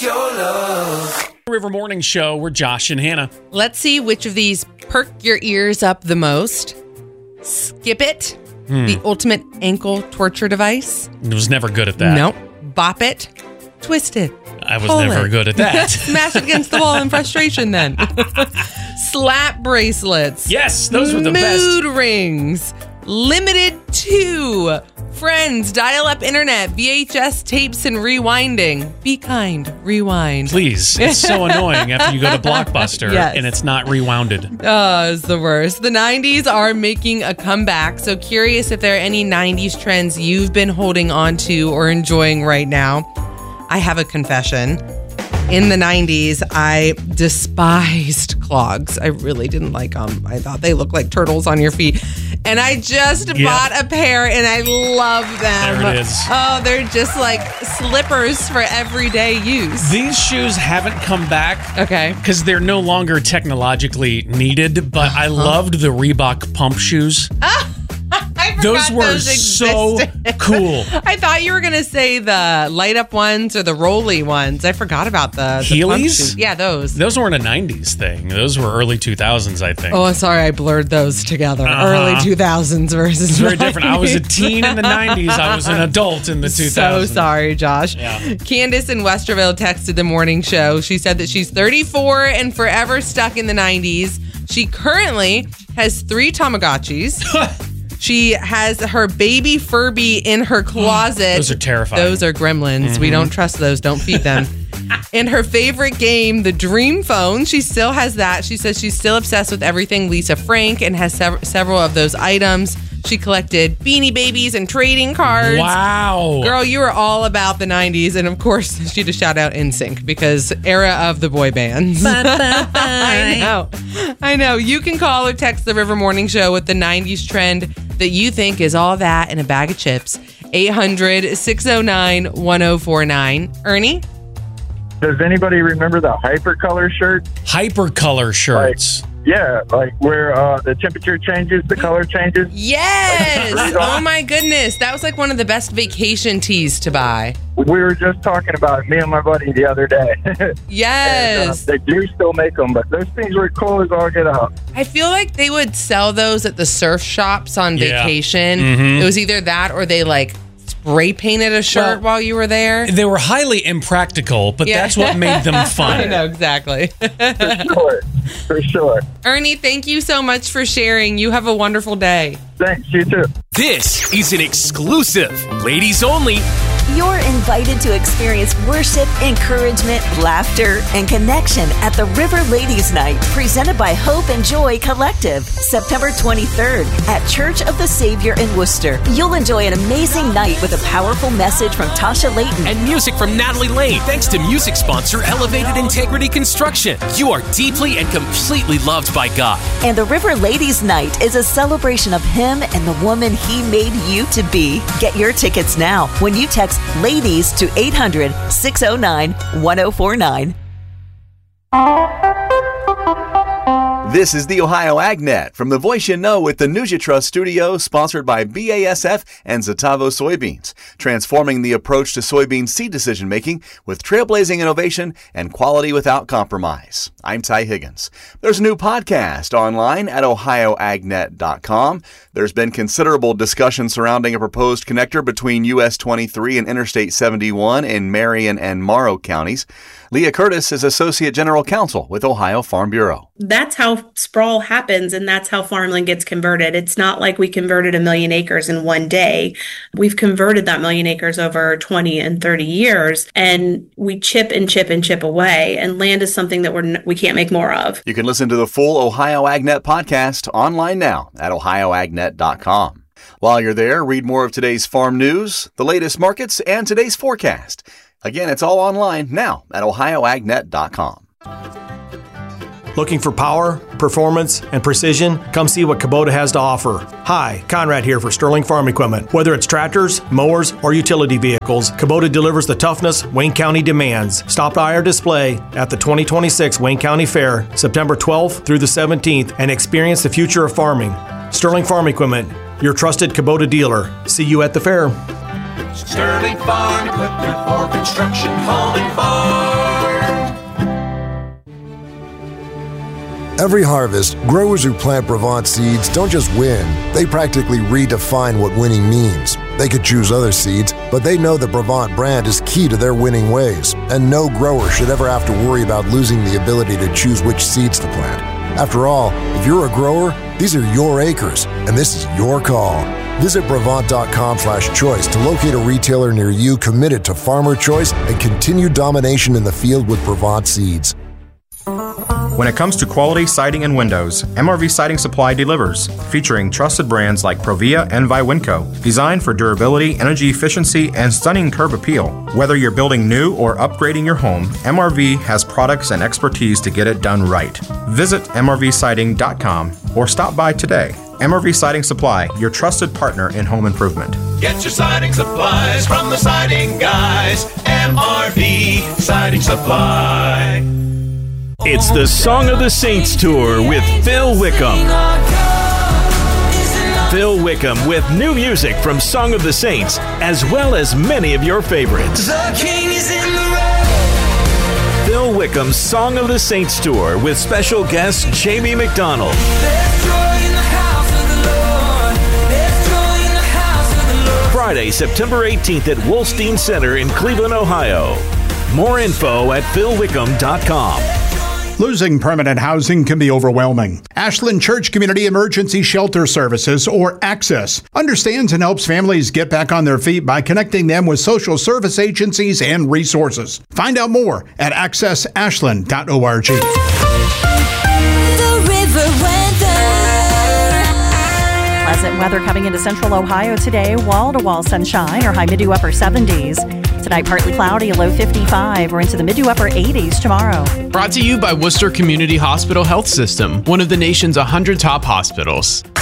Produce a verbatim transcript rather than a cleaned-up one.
your love. River Morning Show, we're Josh and Hannah. Let's see which of these perk your ears up the most. Skip it, hmm. the ultimate ankle torture device. I was never good at that. Nope. Bop it, twist it. I was never it. good at that. Smash it against the wall in frustration then. Slap bracelets. Yes, those were the Mood best. Mood rings. Limited to Friends, dial-up internet, V H S tapes, and rewinding. Be kind, rewind. Please. It's so annoying after you go to Blockbuster yes. and it's not rewounded. Oh, it's the worst. The nineties are making a comeback, so curious if there are any nineties trends you've been holding on to or enjoying right now. I have a confession. In the nineties, I despised clogs. I really didn't like them. I thought they looked like turtles on your feet. And I just yep. bought a pair, and I love them. There it is. Oh, they're just like slippers for everyday use. These shoes haven't come back. Okay. Because they're no longer technologically needed, but I loved the Reebok pump shoes. Ah! I those were those so cool. I thought you were going to say the light up ones or the rolly ones. I forgot about the, the pump Heelys? shoes. Yeah, those. Those weren't a nineties thing. Those were early two thousands, I think. Oh, sorry. I blurred those together. Uh-huh. Early two thousands versus It's very nineties. different. I was a teen in the nineties. I was an adult in the two thousands. So sorry, Josh. Yeah. Candace in Westerville texted the morning show. She said that she's thirty-four and forever stuck in the nineties. She currently has three Tamagotchis. She has her baby Furby in her closet. Those are terrifying. Those are gremlins. Mm-hmm. We don't trust those. Don't feed them. And her favorite game, the Dream Phone. She still has that. She says she's still obsessed with everything Lisa Frank and has sev- several of those items. She collected Beanie Babies and trading cards. Wow. Girl, you were all about the nineties. And of course, she just shout out N Sync because era of the boy bands. Bye, bye, bye. I know. I know. You can call or text the River Morning Show with the nineties trend that you think is all that in a bag of chips. eight hundred, six oh nine, one oh four nine. Ernie? Does anybody remember the Hypercolor shirt? Hypercolor shirts. Like, yeah, like where uh, the temperature changes, the color changes. Yes! Oh my goodness. That was like one of the best vacation tees to buy. We were just talking about it, me and my buddy, the other day. Yes. And, uh, they do still make them, but those things were cool as all get out. I feel like they would sell those at the surf shops on Yeah. vacation. Mm-hmm. It was either that or they like spray painted a shirt Well, while you were there. They were highly impractical, but Yeah. that's what made them fun. I know, exactly. For sure. For sure. Ernie, thank you so much for sharing. You have a wonderful day. Thanks, you too. This is an exclusive, ladies only. You're invited to experience worship, encouragement, laughter, and connection at the River Ladies Night, presented by Hope and Joy Collective, September twenty-third at Church of the Savior in Worcester. You'll enjoy an amazing night with a powerful message from Tasha Layton and music from Natalie Lane. Thanks to music sponsor Elevated Integrity Construction. You are deeply and completely loved by God. And the River Ladies Night is a celebration of Him and the woman He made you to be. Get your tickets now when you text LADIES to eight hundred, six oh nine, one oh four nine. This is the Ohio AgNet from the Voice You Know with the News You Trust studio, sponsored by B A S F and Zetavo Soybeans, transforming the approach to soybean seed decision-making with trailblazing innovation and quality without compromise. I'm Ty Higgins. There's a new podcast online at ohio ag net dot com. There's been considerable discussion surrounding a proposed connector between U S twenty-three and Interstate seventy-one in Marion and Morrow counties. Leah Curtis is Associate General Counsel with Ohio Farm Bureau. That's how sprawl happens, and that's how farmland gets converted. It's not like we converted a million acres in one day. We've converted that million acres over twenty and thirty years, and we chip and chip and chip away, and land is something that we're, we can't make more of. You can listen to the full Ohio AgNet podcast online now at ohio ag net dot com. While you're there, read more of today's farm news, the latest markets, and today's forecast. Again, it's all online now at ohio ag net dot com. Looking for power, performance, and precision? Come see what Kubota has to offer. Hi, Conrad here for Sterling Farm Equipment. Whether it's tractors, mowers, or utility vehicles, Kubota delivers the toughness Wayne County demands. Stop by our display at the twenty twenty-six Wayne County Fair, September twelfth through the seventeenth, and experience the future of farming. Sterling Farm Equipment, your trusted Kubota dealer. See you at the fair. Sterling Farm Equipment for construction, home, and farm. Every harvest, growers who plant Brevant seeds don't just win, they practically redefine what winning means. They could choose other seeds, but they know the Brevant brand is key to their winning ways, and no grower should ever have to worry about losing the ability to choose which seeds to plant. After all, if you're a grower, these are your acres, and this is your call. Visit Brevant.com slash choice to locate a retailer near you committed to farmer choice and continued domination in the field with Brevant seeds. When it comes to quality siding and windows, M R V Siding Supply delivers, featuring trusted brands like Provia and Viwinco, designed for durability, energy efficiency, and stunning curb appeal. Whether you're building new or upgrading your home, M R V has products and expertise to get it done right. Visit M R V siding dot com or stop by today. M R V Siding Supply, your trusted partner in home improvement. Get your siding supplies from the siding guys. M R V Siding Supply. It's the Song of the Saints Tour with Phil Wickham. Phil Wickham with new music from Song of the Saints, as well as many of your favorites. The King is in the road. Phil Wickham's Song of the Saints Tour with special guest Jamie McDonald. There's joy in the house of the Lord. There's joy in the house of the Lord. Friday, September eighteenth at Wolstein Center in Cleveland, Ohio. More info at phil wickham dot com. Losing permanent housing can be overwhelming. Ashland Church Community Emergency Shelter Services, or ACCESS, understands and helps families get back on their feet by connecting them with social service agencies and resources. Find out more at access ashland dot org. The river weather. Pleasant weather coming into central Ohio today. Wall-to-wall sunshine or high mid to upper seventies. Tonight, partly cloudy, a low fifty-five. We're into the mid to upper eighties tomorrow. Brought to you by Worcester Community Hospital Health System, one of the nation's one hundred top hospitals.